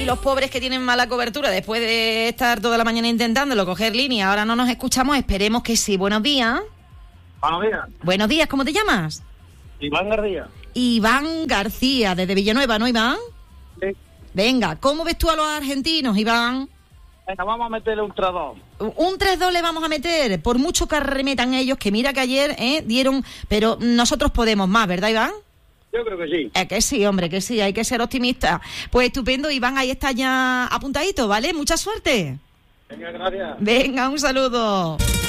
Ahí los pobres que tienen mala cobertura después de estar toda la mañana intentándolo, coger línea, ahora no nos escuchamos, esperemos que sí. Buenos días. Buenos días. Buenos días, ¿cómo te llamas? Iván García. Iván García, desde Villanueva, ¿no, Iván? Sí. Venga, ¿cómo ves tú a los argentinos, Iván? Venga, vamos a meterle un 3-2. Un 3-2 le vamos a meter, por mucho que arremetan ellos, que mira que ayer dieron, pero nosotros podemos más, ¿verdad, Iván? Yo creo que sí. Que sí, hombre, que sí, hay que ser optimista. Pues estupendo, Iván, ahí está ya apuntadito, ¿vale? Mucha suerte. Venga, gracias. Venga, un saludo.